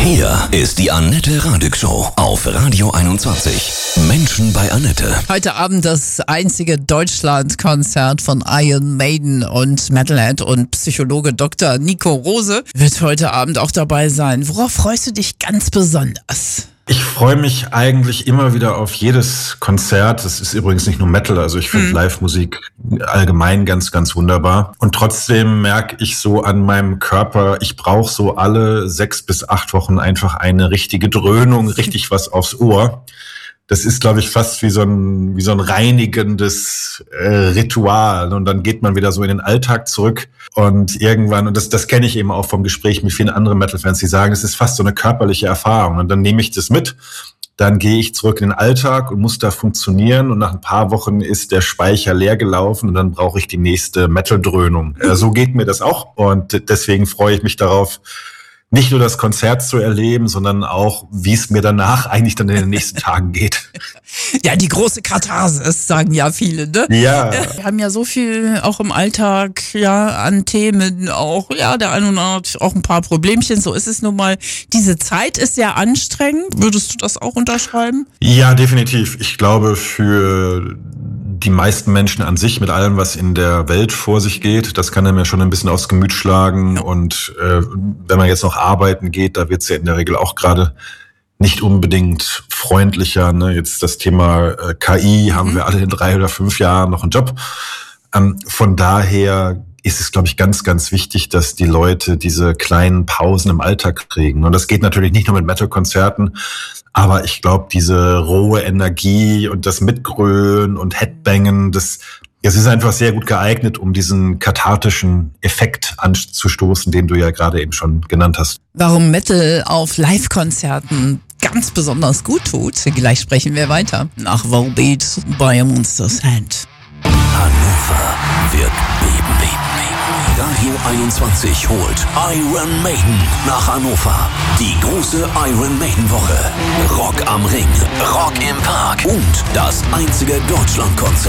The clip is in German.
Hier ist die Annette Radig Show auf Radio 21. Menschen bei Annette. Heute Abend das einzige Deutschlandkonzert von Iron Maiden, und Metalhead und Psychologe Dr. Nico Rose wird heute Abend auch dabei sein. Worauf freust du dich ganz besonders? Ich freue mich eigentlich immer wieder auf jedes Konzert. Das ist übrigens nicht nur Metal, also ich finde Live-Musik allgemein ganz, ganz wunderbar. Und trotzdem merke ich so an meinem Körper, ich brauche so alle 6 bis 8 Wochen einfach eine richtige Dröhnung, richtig was aufs Ohr. Das ist, glaube ich, fast wie so ein reinigendes Ritual. Und dann geht man wieder so in den Alltag zurück. Und irgendwann, und das kenne ich eben auch vom Gespräch mit vielen anderen Metal-Fans, die sagen, es ist fast so eine körperliche Erfahrung. Und dann nehme ich das mit, dann gehe ich zurück in den Alltag und muss da funktionieren. Und nach ein paar Wochen ist der Speicher leer gelaufen und dann brauche ich die nächste Metal-Dröhnung. So geht mir das auch. Und deswegen freue ich mich darauf, nicht nur das Konzert zu erleben, sondern auch, wie es mir danach eigentlich dann in den nächsten Tagen geht. Ja, die große Katharsis, sagen ja viele, ne? Ja. Wir haben ja so viel auch im Alltag, ja, an Themen auch, ja, der eine oder andere hat auch ein paar Problemchen, so ist es nun mal. Diese Zeit ist sehr anstrengend. Würdest du das auch unterschreiben? Ja, definitiv. Ich glaube, für die meisten Menschen an sich, mit allem, was in der Welt vor sich geht, das kann einem ja schon ein bisschen aufs Gemüt schlagen. Ja. Und wenn man jetzt noch arbeiten geht, da wird's ja in der Regel auch gerade nicht unbedingt freundlicher. Ne? Jetzt das Thema KI, haben wir alle in 3 oder 5 Jahren noch einen Job. Von daher ist es, glaube ich, ganz, ganz wichtig, dass die Leute diese kleinen Pausen im Alltag kriegen. Und das geht natürlich nicht nur mit Metal-Konzerten, aber ich glaube, diese rohe Energie und das Mitgrölen und Headbangen, es ist einfach sehr gut geeignet, um diesen kathartischen Effekt anzustoßen, den du ja gerade eben schon genannt hast. Warum Metal auf Live-Konzerten ganz besonders gut tut, gleich sprechen wir weiter. Nach Volbeat bei A Monster's Hand. Hannover wird beben. Radio 21 holt Iron Maiden nach Hannover. Die große Iron Maiden Woche. Rock am Ring, Rock im Park und das einzige Deutschlandkonzert